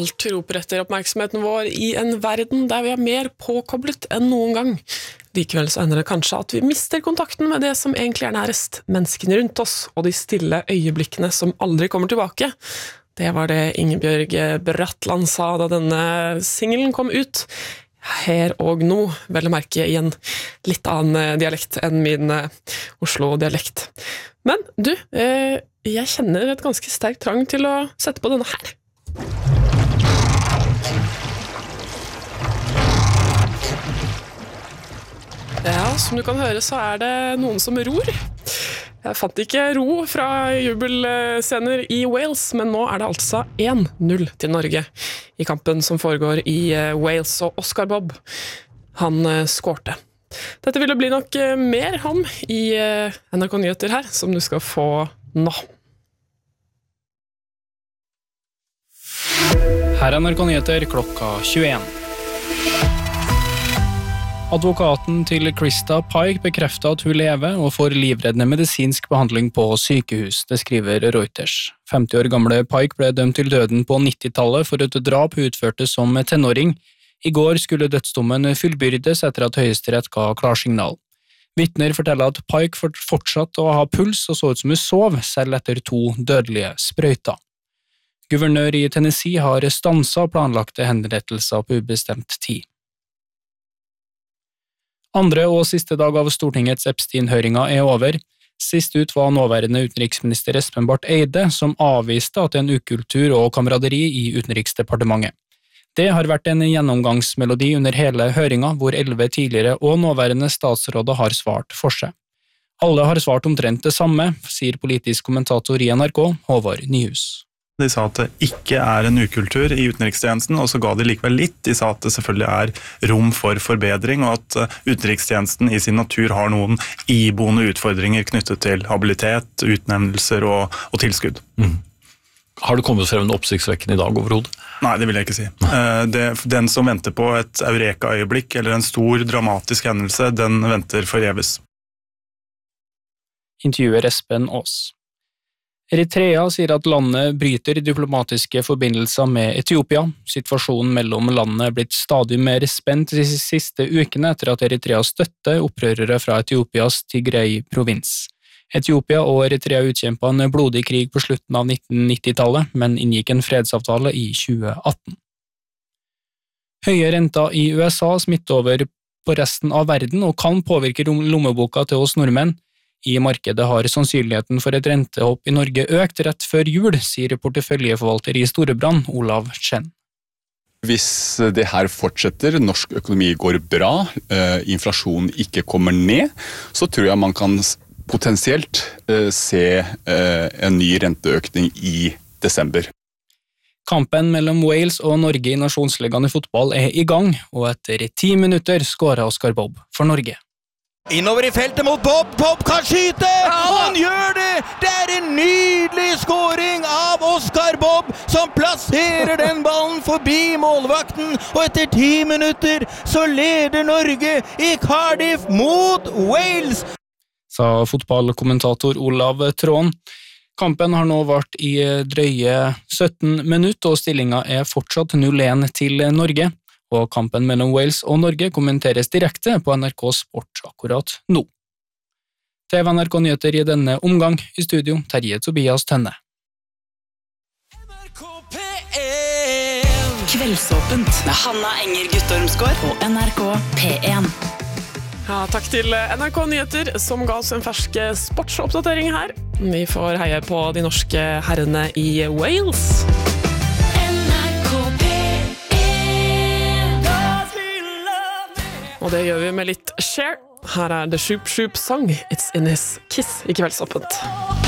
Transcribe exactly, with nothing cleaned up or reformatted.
Alt roper etter oppmerksomheten vår i en verden der vi er mer påkoblet enn noen gang. Likevel så ender det kanskje at vi mister kontakten med det som egentlig er nærest, menneskene rundt oss og de stille øyeblikkene som aldri kommer tilbake. Det var det Ingebjørg Bratland sa da denne singelen kom ut. Her og nå, vel å merke i en litt annen dialekt enn min Oslo-dialekt. Men du, jeg kjenner et ganske sterkt trang til å sette på denne her. Ja, som du kan høre så er det noen som ror. Jeg fant ikke ro fra jubelscener i Wales, men nå er det altså én null til Norge i kampen som foregår i Wales, og Oscar Bob, han skårte. Dette vil det bli nok mer om i N R K Nyheter her, som du skal få nå. Her er N R K Nyheter klokka tjueen. Advokaten til Krista Pike bekrefter at hun lever og får livreddende medisinsk behandling på sykehus, det skriver Reuters. femti år gamle Pike ble dømt til døden på nittitallet for et drap hun utførte som tenåring. I går skulle dødsdommen fullbyrdes etter at Høyesterett ga klarsignal. Vitner forteller at Pike fortsatte å ha puls og så ut som hun sov, selv etter to dødelige sprøyter. Guvernør i Tennessee har stanset planlagte henrettelser på ubestemt tid. Andre og siste dag av Stortingets Epstein-høringer er over. Sist ut var nåværende utenriksminister Espen Barth Eide, som avviste at det er en ukultur og kameraderi i Utenriksdepartementet. Det har vært en gjennomgangsmelodi under hele høringen, hvor elleve tidligere og nåværende statsråder har svart for seg. Alle har svart omtrent det samme, sier politisk kommentator i N R K, Håvard Nyhus. De sa at det ikke er en ukultur i utenrikstjenesten, og så ga de likevel litt. De sa at det selvfølgelig er rom for forbedring, og at utenrikstjenesten i sin natur har noen iboende utfordringer knyttet til habilitet, utnevnelser og, og tilskudd. Mm. Har det kommet frem en oppsiktsvekkende i dag overhodet? Nei, det vil jeg ikke si. Det, den som venter på et eureka-øyeblikk eller en stor dramatisk hendelse, den venter forgjeves. Intervjuer Espen Aas. Eritrea sier at landet bryter diplomatiske forbindelser med Etiopia. Situasjonen mellom landene er blitt stadig mer spent de siste ukene etter at Eritrea støtter opprørere fra Etiopias Tigray-provins. Etiopia og Eritrea utkjempet en blodig krig på slutten av nitten nittitallet, men inngikk en fredsavtale i tjue atten. Høye renter i U S A smitter over på resten av verden og kan påvirke lommeboka til oss nordmenn. I markedet har sannsynligheten for et rentehopp i Norge økt rett før jul, sier porteføljeforvalter i Storebrand, Olav Chen. Hvis det her fortsetter, norsk økonomi går bra, eh, inflasjonen ikke kommer ned, så tror jeg man kan potensielt eh, se eh, en ny renteøkning i desember. Kampen mellom Wales og Norge i nasjonsligaen i fotball er i gang, og etter ti minutter skårer Oscar Bob for Norge. Innover i feltet mot Bob, Bob kan skyte, og han gjør det! Det er en nydelig skåring av Oscar Bob, som plasserer den ballen forbi målvakten, og etter ti minutter så leder Norge i Cardiff mot Wales. Sa fotballkommentator Olav Tråen. Kampen har nå vært i drøye sytten minutter, og stillingen er fortsatt null én til Norge. Og kampen mellom Wales og Norge kommenteres direkte på N R K Sport akkurat nå. T V N R K Nyheter i denne omgang, i studio Terje Tobias Tønne. Kveldsåpent med Hanna Enger Guttormsgård på N R K P én. Ja, takk til N R K Nyheter, som ga oss en fersk sportsoppdatering her. Vi får heie på de norske herrene i Wales. Og det gjør vi med litt Cher. Her er The Shoop Shoop Song, It's in His Kiss i Kveldsåpent.